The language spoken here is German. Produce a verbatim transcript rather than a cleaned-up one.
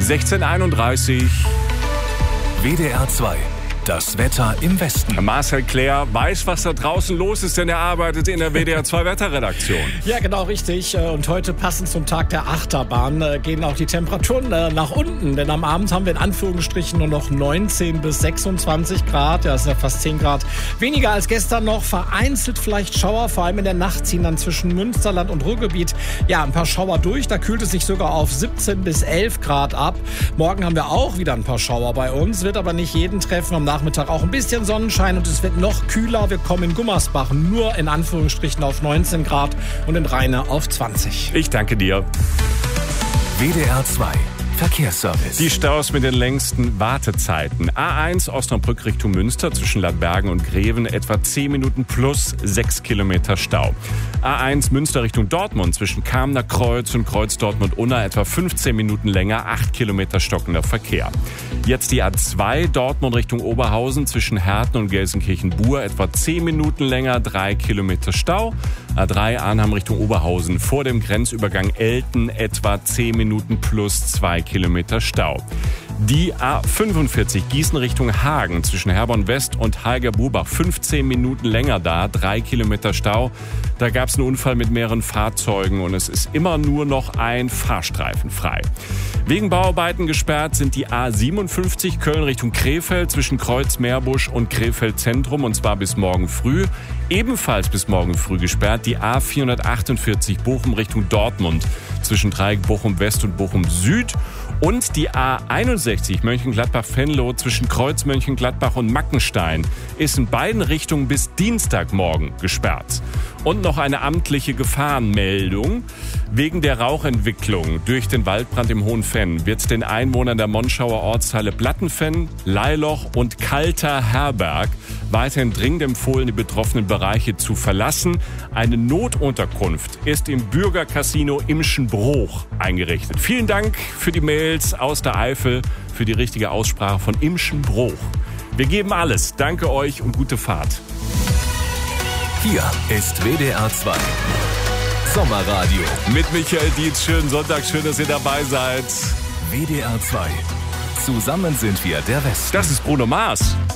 sechzehn Uhr einunddreißig. W D R zwei. Das Wetter im Westen. Marcel Clair weiß, was da draußen los ist, denn er arbeitet in der W D R zwei Wetterredaktion. Ja, genau, richtig. Und heute passend zum Tag der Achterbahn gehen auch die Temperaturen nach unten. Denn am Abend haben wir in Anführungsstrichen nur noch neunzehn bis sechsundzwanzig Grad. Ja, das ist ja fast zehn Grad weniger als gestern noch. Vereinzelt vielleicht Schauer, vor allem in der Nacht ziehen dann zwischen Münsterland und Ruhrgebiet ja ein paar Schauer durch. Da kühlt es sich sogar auf siebzehn bis elf Grad ab. Morgen haben wir auch wieder ein paar Schauer bei uns, wird aber nicht jeden treffen. Am Nachmittag auch ein bisschen Sonnenschein und es wird noch kühler. Wir kommen in Gummersbach nur in Anführungsstrichen auf neunzehn Grad und in Rheine auf zwanzig. Ich danke dir. W D R zwei. Verkehrsservice. Die Staus mit den längsten Wartezeiten. A eins Osnabrück Richtung Münster zwischen Ladbergen und Greven etwa zehn Minuten plus sechs Kilometer Stau. A eins Münster Richtung Dortmund zwischen Kamener Kreuz und Kreuz Dortmund-Unna etwa fünfzehn Minuten länger, acht Kilometer stockender Verkehr. Jetzt die A zwei Dortmund Richtung Oberhausen zwischen Herten und Gelsenkirchen-Bur etwa zehn Minuten länger, drei Kilometer Stau. A drei Arnhem Richtung Oberhausen vor dem Grenzübergang Elten etwa zehn Minuten plus zwei Kilometer Stau. Die A fünfundvierzig Gießen Richtung Hagen zwischen Herborn West und Heiger-Burbach fünfzehn Minuten länger da, drei Kilometer Stau. Da gab es einen Unfall mit mehreren Fahrzeugen und es ist immer nur noch ein Fahrstreifen frei. Wegen Bauarbeiten gesperrt sind die A siebenundfünfzig Köln Richtung Krefeld zwischen Kreuz-Meerbusch und Krefeld Zentrum und zwar bis morgen früh. Ebenfalls bis morgen früh gesperrt die A vierhundertachtundvierzig Bochum Richtung Dortmund zwischen Dreieck Bochum West und Bochum Süd. Und die A einundsechzig Mönchengladbach-Venlo zwischen Kreuz Mönchengladbach und Mackenstein ist in beiden Richtungen bis Dienstagmorgen gesperrt. Und noch eine amtliche Gefahrenmeldung. Wegen der Rauchentwicklung durch den Waldbrand im Hohenfenn wird den Einwohnern der Monschauer Ortsteile Plattenfenn, Leiloch und Kalter Herberg weiterhin dringend empfohlen, die betroffenen Bereiche zu verlassen. Eine Notunterkunft ist im Bürgercasino Imschenbruch eingerichtet. Vielen Dank für die Mails aus der Eifel, für die richtige Aussprache von Imschenbruch. Wir geben alles. Danke euch und gute Fahrt. Hier ist W D R zwei. Sommerradio. Mit Michael Dietz. Schönen Sonntag. Schön, dass ihr dabei seid. W D R zwei. Zusammen sind wir der Westen. Das ist Bruno Mars.